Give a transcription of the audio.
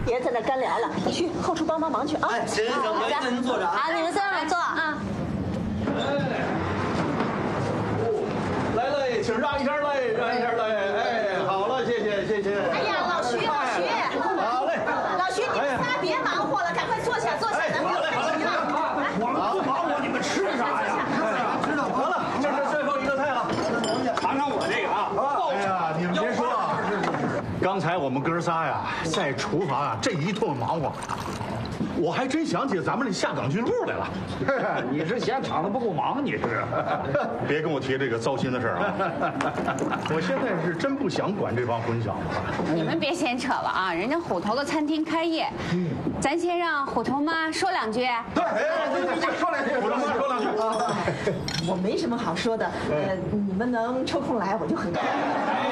别在那干聊了，你去后厨帮忙去啊！ 哎，行，我一个人坐着啊。 好，你们坐上坐啊。 来嘞，请让一下嘞，让一下嘞。哎，好了，谢谢。 哎呀，老徐， 好嘞， 老徐，你们仨别忙活了，赶快坐下，咱们有饭吃了。 我不忙活，你们吃啥呀？知道。得了，这是最后一个菜了，尝尝我这个啊。哎呀，你们别说啊，刚才我们哥仨呀，在厨房啊这一通忙活。我还真想起咱们那下岗军部来了。 你是嫌厂子不够忙，你是？ 别跟我提这个糟心的事儿啊！我现在是真不想管这帮混小子。 你们别闲扯了啊！人家虎头的餐厅开业，咱先让虎头妈说两句。 对，你说两句，虎头妈说两句。 我没什么好说的，你们能抽空来，我就很高兴。